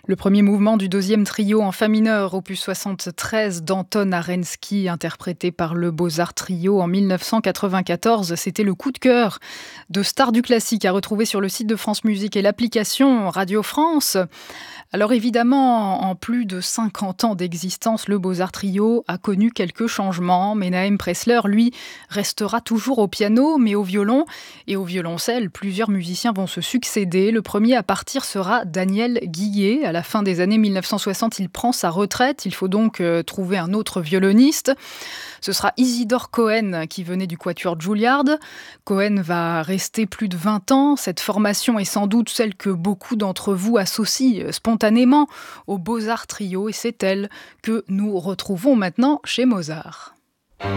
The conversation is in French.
Le premier mouvement du deuxième trio en fa mineur, opus 73 d'Anton Arensky, interprété par le Beaux-Arts Trio en 1994, c'était le coup de cœur de stars du classique à retrouver sur le site de France Musique et l'application Radio France. Alors évidemment, en plus de 50 ans d'existence, le Beaux-Arts Trio a connu quelques changements. Mais Naëm Pressler, lui, restera toujours au piano, mais au violon et au violoncelle. Plusieurs musiciens vont se succéder. Le premier à partir sera Daniel Guillet. À la fin des années 1960, il prend sa retraite. Il faut donc trouver un autre violoniste. Ce sera Isidore Cohen qui venait du quatuor Juilliard. Cohen va rester plus de 20 ans. Cette formation est sans doute celle que beaucoup d'entre vous associent spontanément au Beaux-Arts Trio et c'est elle que nous retrouvons maintenant chez Mozart.